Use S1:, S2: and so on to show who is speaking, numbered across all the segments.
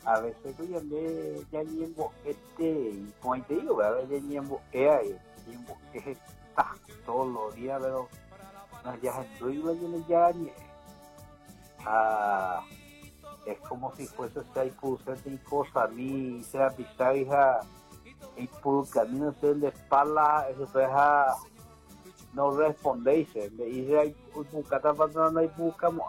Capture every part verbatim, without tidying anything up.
S1: a veces tú ya le ya llevo este y como te digo, a veces ya llevo eh llevo que está todos los días pero no ya estoy leyendo ya ni ah es como si fuese seis pulsas y cosas a mí se la pisa hija y por camino se le espalda eso deja no respondéis me dice hay un bucata pasando y buscamos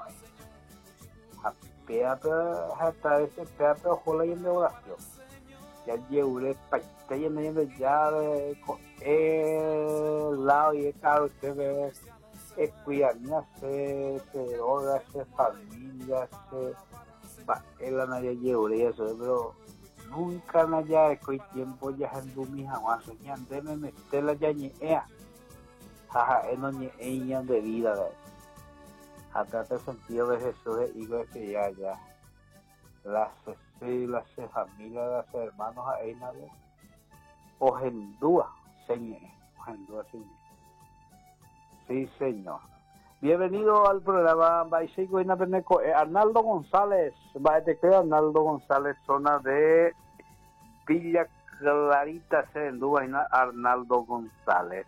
S1: Peata hasta ese peata ojalá y en oración ya llevé está yendo ya de el lado y el carro que ve es cuidarme se se hora se familia se va el nadie llevé eso pero nunca nada de coi tiempo ya en mi jamás ya andeme meterla ya ni ea jaja no ni ella de vida hasta el sentido de Jesús de iglesia ya ya las las familias las hermanos a ella o gendúa señor gendúa señor sí señor bienvenido al programa Baisico y Napeneco eh, Arnaldo González va te queda Arnaldo González zona de Villa Clarita Serendúa y Arnaldo González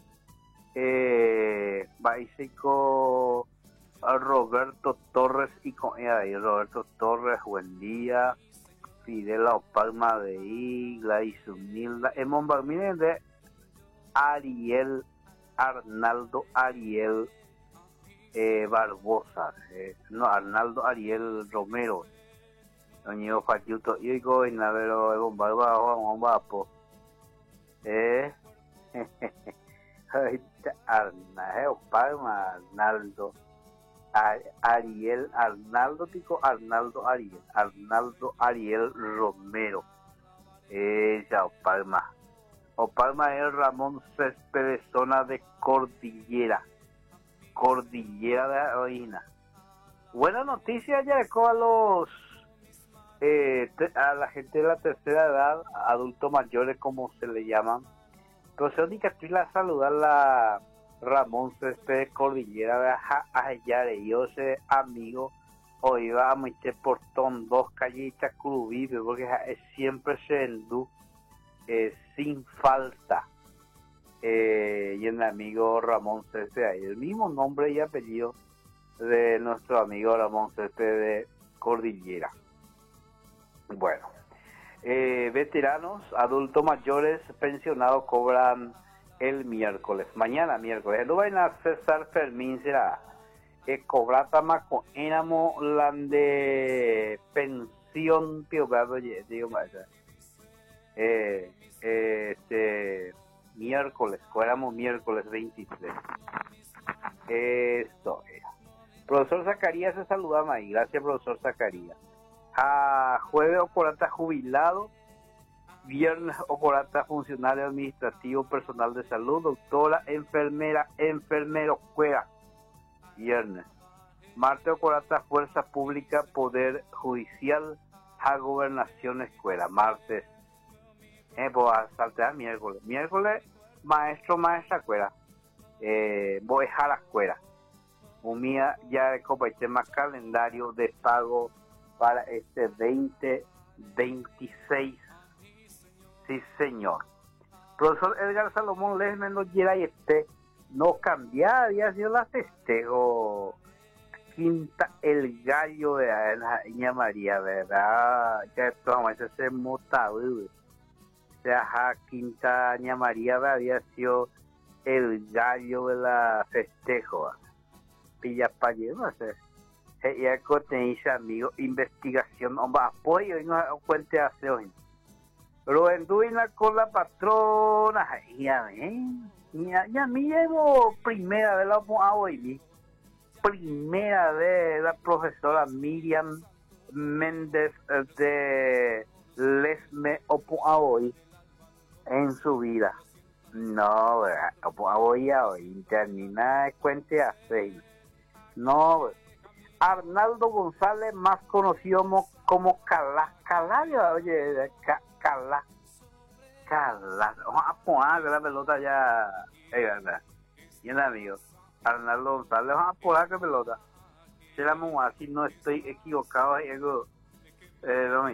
S1: eh Baisico Roberto Torres y con ella ahí Roberto Torres buen día Fidela Palma de I Gladys Unilda Emon Barmines de Ariel Arnaldo Ariel eh, Barbosa eh, no Arnaldo Ariel Romero Doño Fayuto y digo en la vero de bomba bomba po eh Arnaldo Palma Arnaldo Ariel Arnaldo Tico Arnaldo Ariel Arnaldo Ariel Romero ella eh, Palma o Palma es Ramón Céspedes zona de Cordillera Cordillera de Argentina buena noticia ya a los eh, a la gente de la tercera edad adultos mayores como se le llaman pero se única la saludar la Ramón Céspedes Cordillera de Ayare y ese amigo o iba a meter portón dos callitas Curubí porque es siempre se endú eh, sin falta eh, y el amigo Ramón Céspedes el mismo nombre y apellido de nuestro amigo Ramón Céspedes Cordillera bueno eh, veteranos adultos mayores pensionados cobran el miércoles, mañana miércoles, no van a César Fermín será que cobrata más con enamo la de pensión tío digo más eh, este miércoles, cobramos miércoles veintitrés esto es profesor Zacarías se saludamos ahí, gracias profesor Zacarías a jueves o corata jubilado viernes ocorata funcionario administrativo personal de salud doctora enfermera enfermero cuera viernes martes ocorata fuerza pública poder judicial a gobernación escuela martes eh pues a saltar miércoles miércoles maestro maestra cuera eh voy a la escuela un día ya de copa tema calendario de pago para este veinte veintiséis sí, señor. Profesor Edgar Salomón Lesme nos llega y este no cambia, había sido la festejo quinta el gallo de la niña María, ¿verdad? Ya esto vamos a hacer motado, o sea, quinta niña María había sido el gallo de la festejo, pilla pa' no sé. Y el contenido, amigo, investigación, hombre, apoyo y no cuente hace hoy. Pero enduina con la patrona, ya ven, ya, ya mismo primera vez la vamos a oír, primera vez la profesora Miriam Méndez de Lesme opo a hoy en su vida. No, opo a hoy a hoy, termina de cuente a seis. No, Arnaldo González, más conocido como, como Calá, Calá, oye, Calá. Cala, Cala, vamos a poner la pelota ya, eh, verdad, bien amigo, Arnaldo González, vamos a poner la pelota, si éramos así, no estoy equivocado, Diego, eh,